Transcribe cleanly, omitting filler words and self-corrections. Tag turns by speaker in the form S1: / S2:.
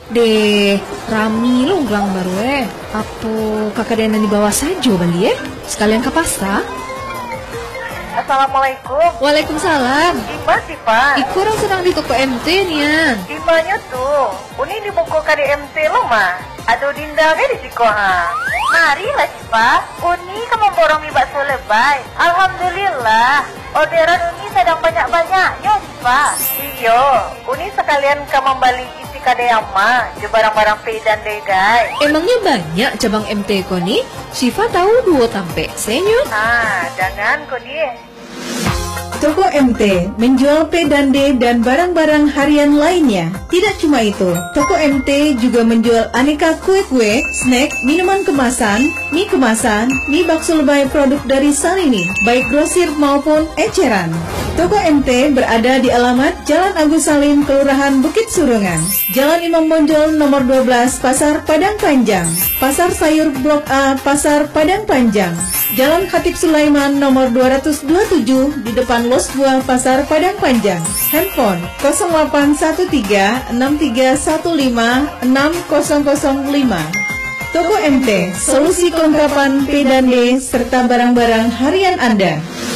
S1: Deh, rami lo gang baru Apa kakak dena di bawah saja bali sekalian ke pasar?
S2: Assalamualaikum.
S1: Waalaikumsalam.
S2: Ima sih Pak.
S1: Iku orang sedang di toko MT nian.
S2: Imanya tuh, uni di buku KDMT lo mah. Aduh dindangnya di siko ha. Mari lah sih Pak. Uni kamu borong di bakso lebay. Alhamdulillah. Orderan uni sedang banyak-banyaknya sih Pak. Iyo, uni sekalian kamu balik isi kadeyama. Je barang-barang pedan deh guys.
S1: Emangnya banyak cabang MT ko nih? Syifa tahu dua tampe senyum.
S2: Nah, jangan kok dia.
S3: Toko MT menjual pedande dan barang-barang harian lainnya. Tidak cuma itu, Toko MT juga menjual aneka kue-kue, snack, minuman kemasan, mie bakso lebay produk dari Salini, baik grosir maupun eceran. Toko MT berada di alamat Jalan Agus Salim, Kelurahan Bukit Surungan, Jalan Imam Bonjol nomor 12, Pasar Padang Panjang, Pasar Sayur Blok A, Pasar Padang Panjang, Jalan Khatib Sulaiman nomor 227 di depan Los Buah, Pasar Padang Panjang. Handphone 0813-6315-6005. Toko MT, solusi kelengkapan pedande serta barang-barang harian Anda.